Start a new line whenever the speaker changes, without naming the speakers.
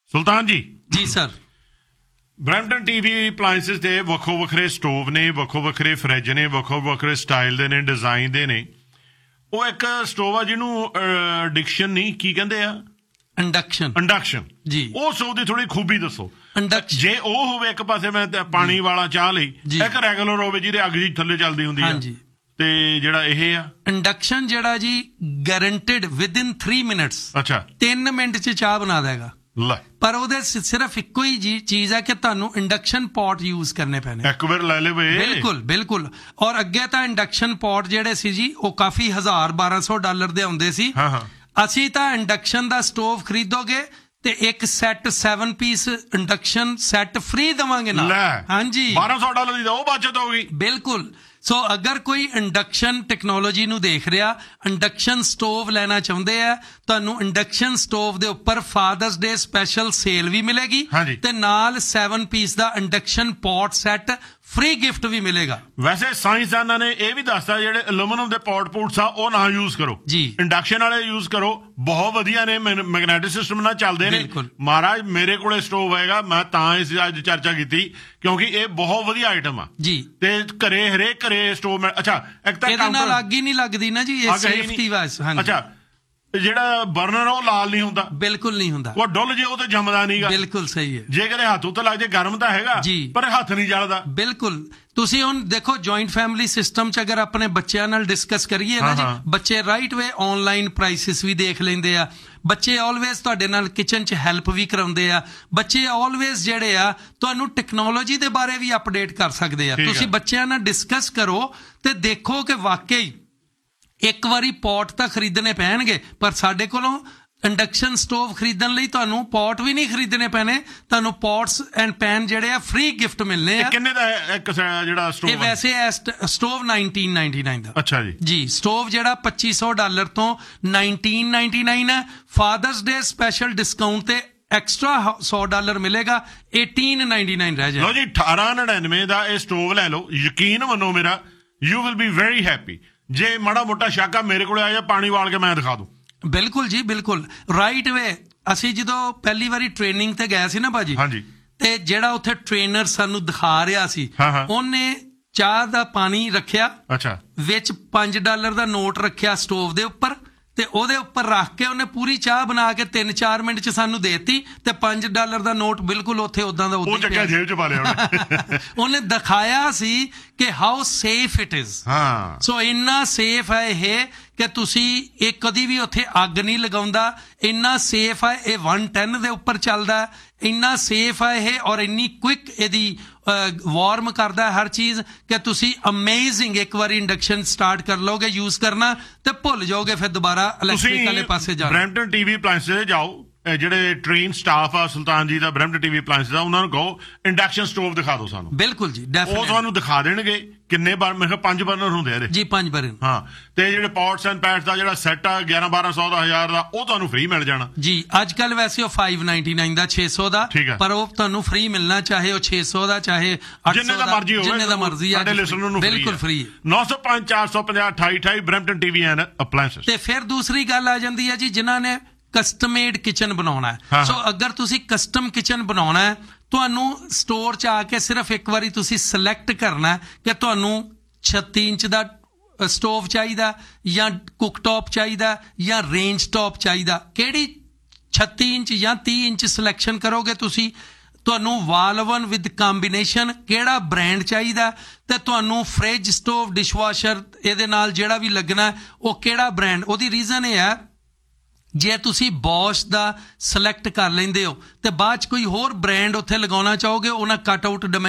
ਸੁਲਤਾਨ ਜੀ
ਜੀ sir
Brampton TV appliances ਦੇ ਵੱਖੋ ਵੱਖਰੇ ਸਟੋਵ ਨੇ, ਵੱਖੋ ਵੱਖਰੇ ਫਰਿੱਜ ਨੇ, ਵੱਖੋ ਵੱਖਰੇ ਸਟਾਈਲ ਦੇ ਨੇ, ਡਿਜ਼ਾਈਨ ਦੇ ਨੇ। ਉਹ ਇੱਕ ਸਟੋਵ ਆ ਜਿਹਨੂੰ ਅਡਿਕਸ਼ਨ ਨਹੀਂ ਕੀ ਕਹਿੰਦੇ ਆ, ਇੰਡਕਸ਼ਨ
ਜੀ।
ਉਹ ਸਟੋਵ ਦੀ ਥੋੜੀ ਖੂਬੀ ਦੱਸੋ। ਜੇ ਉਹ ਹੋਵੇ ਇੱਕ ਪਾਸੇ ਮੈਂ ਪਾਣੀ ਵਾਲਾ ਚਾਹ ਲਈ, ਇੱਕ ਰੈਗੂਲਰ ਹੋਵੇ ਜਿਹਦੇ ਅੱਗ ਜੀ ਥੱਲੇ ਚੱਲਦੀ ਹੁੰਦੀ ਆ, ਤੇ ਜਿਹੜਾ ਇਹ ਆ
ਇੰਡਕਸ਼ਨ ਜਿਹੜਾ ਜੀ ਗਾਰੰਟਿਡ ਵਿਦਿਨ 3 ਮਿੰਟਸ, ਅੱਛਾ 3 ਮਿੰਟ ਚ ਚਾਹ ਬਣਾ ਦੇਗਾ। ਪਰ ਉਹਦੇ ਸਿਰਫ ਇੱਕੋ ਹੀ ਚੀਜ਼ ਹੈ ਕਿ ਤੁਹਾਨੂੰ ਇੰਡਕਸ਼ਨ ਪੌਟ ਯੂਜ਼ ਕਰਨੇ ਪੈਣੇ।
ਇੱਕ ਵਾਰ ਲੈ ਲਵੇ।
ਬਿਲਕੁਲ ਬਿਲਕੁਲ। ਔਰ ਅੱਗੇ ਤਾਂ ਇੰਡਕਸ਼ਨ ਪੌਟ ਜਿਹੜੇ ਸੀ ਜੀ ਉਹ ਕਾਫੀ $1000-1200 ਦੇ ਆਉਂਦੇ ਸੀ। ਅਸੀਂ ਤਾਂ ਇੰਡਕਸ਼ਨ ਦਾ ਸਟੋਵ ਖਰੀਦੋਗੇ ਤੇ ਇੱਕ set 7 piece induction set free ਦੇਵਾਂਗੇ ਨਾਲ। ਹਾਂਜੀ,
$1200 ਦੀ ਤਾਂ ਉਹ ਬਚਤ ਹੋ ਗਈ।
ਬਿਲਕੁਲ। ਸੋ ਅਗਰ ਕੋਈ ਇੰਡਕਸ਼ਨ ਟੈਕਨੋਲੋਜੀ ਨੂੰ ਦੇਖ ਰਿਹਾ, ਇੰਡਕਸ਼ਨ ਸਟੋਵ ਲੈਣਾ ਚਾਹੁੰਦੇ ਆ, ਤੁਹਾਨੂੰ ਇੰਡਕਸ਼ਨ ਸਟੋਵ ਦੇ ਉੱਪਰ ਫਾਦਰਸ ਡੇ ਸਪੈਸ਼ਲ ਸੇਲ ਵੀ ਮਿਲੇਗੀ ਤੇ ਨਾਲ 7 ਪੀਸ ਦਾ induction pot set free gift ਵੀ ਮਿਲੇਗਾ।
ਵੈਸੇ ਸਾਇੰਸਦਾਨਾਂ ਨੇ ਇਹ ਵੀ ਦੱਸਦਾ ਜਿਹੜੇ ਐਲੂਮੀਨੀਅਮ ਦੇ ਪੌਟ ਪੂਟਸ ਆ ਉਹ ਨਾ ਯੂਜ਼ ਕਰੋ ਜੀ, ਇੰਡਕਸ਼ਨ ਵਾਲੇ ਯੂਜ਼ ਕਰੋ। ਬਹੁਤ ਵਧੀਆ ਨੇ, ਮੈਗਨੈਟਿਕ ਸਿਸਟਮ ਨਾਲ ਚੱਲਦੇ ਨੇ। ਮਹਾਰਾਜ ਮੇਰੇ ਕੋਲੇ ਸਟੋਵ ਹੈਗਾ, ਮੈਂ ਤਾਂ ਇਸ ਅੱਜ ਚਰਚਾ ਕੀਤੀ ਕਿਉਂਕਿ ਇਹ ਬਹੁਤ ਵਧੀਆ ਆਈਟਮ ਆ ਜੀ। ਤੇ ਘਰੇ ਹਰੇਕ ਘਰੇ ਸਟੋਵ। ਅੱਛਾ, ਇੱਕ ਤਾਂ
ਇਹਦੇ ਨਾਲ ਅੱਗ ਹੀ ਨਹੀਂ ਲੱਗਦੀ ਨਾ ਜੀ, ਇਹ ਸੇਫਟੀ ਵਾਈਜ਼।
ਅੱਛਾ, ਜਿਹੜਾ ਬਰਨਰ ਉਹ ਲਾਲ ਨਹੀਂ ਹੁੰਦਾ,
ਬਿਲਕੁਲ ਨਹੀਂ ਹੁੰਦਾ।
ਉਹ ਡੁੱਲ ਜੇ ਉਹ ਤੇ ਜੰਮਦਾ ਨਹੀਂਗਾ।
ਬਿਲਕੁਲ ਸਹੀ ਹੈ।
ਜੇ ਕਦੇ ਹੱਥ ਉੱਤੇ ਲੱਗ ਜੇ ਗਰਮ ਤਾਂ ਹੈਗਾ ਪਰ ਹੱਥ ਨਹੀਂ ਜਲਦਾ। ਬਿਲਕੁਲ।
ਤੁਸੀਂ ਹੁਣ ਦੇਖੋ ਜੁਆਇੰਟ ਫੈਮਿਲੀ ਸਿਸਟਮ ਚ ਅਗਰ ਆਪਣੇ ਬੱਚਿਆਂ ਨਾਲ ਡਿਸਕਸ ਕਰੀਏ ਨਾ ਜੀ, ਬੱਚੇ ਰਾਈਟ ਵੇ ਆਨਲਾਈਨ ਪ੍ਰਾਈਸਿਸ ਵੀ ਦੇਖ ਲੈਂਦੇ ਆ, ਬੱਚੇ ਆਲਵੇਜ਼ ਤੁਹਾਡੇ ਨਾਲ ਕਿਚਨ ਚ ਹੈਲਪ ਵੀ ਕਰਾਉਂਦੇ ਆ, ਬੱਚੇ ਆਲਵੇਜ਼ ਜਿਹੜੇ ਆ ਤੁਹਾਨੂੰ ਟੈਕਨੋਲੋਜੀ ਦੇ ਬਾਰੇ ਵੀ ਅਪਡੇਟ ਕਰ ਸਕਦੇ ਆ। ਤੁਸੀਂ ਬੱਚਿਆਂ ਨਾਲ ਡਿਸਕਸ ਕਰੋ ਤੇ ਦੇਖੋ ਕਿ ਵਾਕਈ ਇੱਕ ਵਾਰੀ ਪੌਟ ਤਾਂ ਖਰੀਦਣੇ ਪੈਣਗੇ, ਪਰ ਸਾਡੇ ਕੋਲੋਂ ਇੰਡਕਸ਼ਨ ਸਟੋਵ ਖਰੀਦਣ ਲਈ ਤੁਹਾਨੂੰ ਪੌਟ ਵੀ ਨਹੀਂ ਖਰੀਦਣੇ ਪੈਣੇ, ਤੁਹਾਨੂੰ ਪੌਟਸ ਐਂਡ ਪੈਨ ਜਿਹੜੇ ਆ ਫ੍ਰੀ ਗਿਫਟ ਮਿਲਨੇ ਆ।
ਕਿੰਨੇ ਦਾ ਇੱਕ ਜਿਹੜਾ ਸਟੋਵ?
ਇਹ ਵੈਸੇ ਸਟੋਵ $1999 ਦਾ।
ਅੱਛਾ ਜੀ। ਜੀ,
ਸਟੋਵ ਜਿਹੜਾ $2500 ਤੋਂ $1999 ਹੈ। ਫਾਦਰਸ ਡੇ ਸਪੈਸ਼ਲ ਡਿਸਕਾਊਂਟ ਤੇ ਐਕਸਟਰਾ $100 ਮਿਲੇਗਾ, $1899 ਰਹਿ ਜਾਏ।
ਲਓ ਜੀ, 1899 ਦਾ ਇਹ ਸਟੋਵ ਲੈ ਲਓ। ਯਕੀਨ ਮੰਨੋ ਮੇਰਾ, you will be very happy. ਜੇ ਮਾੜਾ ਮੋਟਾ ਸ਼ੱਕ ਆ ਮੇਰੇ ਕੋਲ ਆ ਜਾ, ਪਾਣੀ ਵਾਲ ਕੇ ਮੈਂ ਦਿਖਾ ਦੂੰ। ਬਿਲਕੁਲ ਜੀ, ਬਿਲਕੁਲ ਰਾਈਟ ਵੇ। ਅਸੀਂ ਜਦੋਂ ਪਹਿਲੀ ਵਾਰੀ ਟ੍ਰੇਨਿੰਗ ਤੇ ਗਏ ਸੀ ਨਾ ਭਾਜੀ, ਤੇ ਜਿਹੜਾ ਉੱਥੇ ਟ੍ਰੇਨਰ ਸਾਨੂੰ ਦਿਖਾ ਰਿਹਾ ਸੀ, ਉਹਨੇ ਚਾਹ ਦਾ ਪਾਣੀ ਰੱਖਿਆ, ਅੱਛਾ, ਵਿੱਚ $5 ਦਾ ਨੋਟ ਰੱਖਿਆ ਸਟੋਵ ਦੇ ਉੱਪਰ, ਤੇ ਉਹਦੇ ਉੱਪਰ ਰੱਖ ਕੇ ਉਹਨੇ ਪੂਰੀ ਚਾਹ ਬਣਾ ਕੇ 3-4 ਮਿੰਟ ਚ ਸਾਨੂੰ ਦੇਤੀ, ਤੇ $5 ਦਾ ਨੋਟ ਬਿਲਕੁਲ ਉੱਥੇ ਉਦਾਂ ਦਾ ਉਦਾਂ ਹੀ ਜੇਬ ਚ ਪਾ ਲਿਆ ਉਹਨੇ ਦਿਖਾਇਆ ਸੀ ਕਿ ਹਾਊ ਸੇਫ ਇਟ ਇਜ਼। ਸੋ ਇੰਨਾ ਸੇਫ ਹੈ ਇਹ ਕਿ ਤੁਸੀਂ ਇਹ ਕਦੀ ਵੀ ਉੱਥੇ ਅੱਗ ਨਹੀਂ ਲਗਾਉਂਦਾ। ਇੰਨਾ ਸੇਫ ਹੈ ਇਹ, 110 ਦੇ ਉੱਪਰ ਚੱਲਦਾ, ਇੰਨਾ ਸੇਫ ਹੈ ਇਹ, ਔਰ ਇੰਨੀ ਕੁਇਕ ਇਹਦੀ ਵਾਰਮ ਕਰਦਾ ਹਰ ਚੀਜ਼ ਕਿ ਤੁਸੀਂ ਅਮੇਜ਼ਿੰਗ ਇੱਕ ਵਾਰੀ ਇੰਡਕਸ਼ਨ ਸਟਾਰਟ ਕਰ ਲਓਗੇ ਯੂਜ਼ ਕਰਨਾ ਤੇ ਭੁੱਲ ਜਾਓਗੇ ਫਿਰ ਦੁਬਾਰਾ ਇਲੈਕਟ੍ਰਿਕ ਵਾਲੇ ਪਾਸੇ ਜਾਣਾ। ਬਰੈਂਪਟਨ ਟੀਵੀ ਅਪਲਾਇੰਸਿਸ ਜਾਓ, ਜਿਹੜੇ ਟ੍ਰੇਨ ਸਟਾਫ ਆ ਸੁਲਤਾਨ ਜੀ ਦਾ ਬਰੈਂਪਟਨ ਟੀਵੀ ਅਪਲਾਇੰਸਿਸ ਦਾ, ਉਹਨਾਂ ਨੂੰ ਕਹੋ ਇੰਡਕਸ਼ਨ ਸਟੋਵ ਦਿਖਾ ਦਿਓ ਸਾਨੂੰ। ਬਿਲਕੁਲ ਜੀ, ਉਹ ਤੁਹਾਨੂੰ ਦਿਖਾ ਦੇਣਗੇ। ਕਿੰਨੇ ਮੈਂ ਕਿਹਾ 5 ਬਰਨਰ ਹੁੰਦੇ ਆ ਜੀ, 5 ਬਰਨਰ। ਹਾਂ, ਤੇ ਜਿਹੜੇ ਪੌਟਸ ਐਂਡ ਪੈਟਸ ਦਾ ਜਿਹੜਾ ਸੈੱਟ ਆ 1100-1200 ਦਾ, 1000 ਦਾ, ਉਹ ਤੁਹਾਨੂੰ ਫ੍ਰੀ ਮਿਲ ਜਾਣਾ ਜੀ। ਅੱਜ ਕੱਲ ਵੈਸੇ ਉਹ $599 ਦਾ, 600 ਦਾ, ਪਰ ਉਹ ਤੁਹਾਨੂੰ ਫ੍ਰੀ ਮਿਲਣਾ, ਚਾਹੇ ਉਹ 600 ਦਾ ਚਾਹੇ 800 ਦਾ ਮਰਜ਼ੀ ਹੋਵੇ, ਜਿੰਨੇ ਦਾ ਮਰਜ਼ੀ ਆ, ਬਿਲਕੁਲ free. 905-450-2828 Brampton TV and appliances. ਤੇ ਫਿਰ ਦੂਸਰੀ ਗੱਲ ਆ ਜਾਂਦੀ ਹੈ ਜੀ, ਜਿਨ੍ਹਾਂ ਨੇ ਕਸਟਮੇਡ ਕਿਚਨ ਬਣਾਉਣਾ ਹੈ। ਸੋ ਅਗਰ ਤੁਸੀਂ ਕਸਟਮ ਕਿਚਨ ਬਣਾਉਣਾ ਹੈ, ਤੁਹਾਨੂੰ ਸਟੋਰ 'ਚ ਆ ਕੇ ਸਿਰਫ ਇੱਕ ਵਾਰੀ ਤੁਸੀਂ ਸਿਲੈਕਟ ਕਰਨਾ ਕਿ ਤੁਹਾਨੂੰ 36 ਇੰਚ ਦਾ ਸਟੋਵ ਚਾਹੀਦਾ ਜਾਂ ਕੁੱਕ ਟੌਪ ਚਾਹੀਦਾ ਜਾਂ ਰੇਂਜ ਟੌਪ ਚਾਹੀਦਾ। ਕਿਹੜੀ 36 ਇੰਚ ਜਾਂ 30 ਇੰਚ ਸਿਲੈਕਸ਼ਨ ਕਰੋਗੇ ਤੁਸੀਂ, ਤੁਹਾਨੂੰ ਵਾਲਵਨ ਵਿਦ ਕੰਬੀਨੇਸ਼ਨ ਕਿਹੜਾ ਬ੍ਰਾਂਡ ਚਾਹੀਦਾ, ਤੇ ਤੁਹਾਨੂੰ ਫ੍ਰਿਜ ਸਟੋਵ ਡਿਸ਼ਵਾਸ਼ਰ ਇਹਦੇ ਨਾਲ ਜਿਹੜਾ ਵੀ ਲੱਗਣਾ ਉਹ ਕਿਹੜਾ ਬ੍ਰਾਂਡ। ਉਹਦੀ ਰੀਜ਼ਨ ਇਹ ਹੈ, ਜੇ ਤੁਸੀਂ ਬੌਸ਼ ਦਾ ਸਿਲੈਕਟ ਕਰ ਲੈਂਦੇ ਹੋ ਤੇ ਬਾਅਦ 'ਚ ਕੋਈ ਹੋਰ ਬ੍ਰਾਂਡ ਉੱਥੇ ਲਗਾਉਣਾ ਚਾਹੋਗੇ, ਉਹਨਾਂ ਕੱਟ ਆਊਟ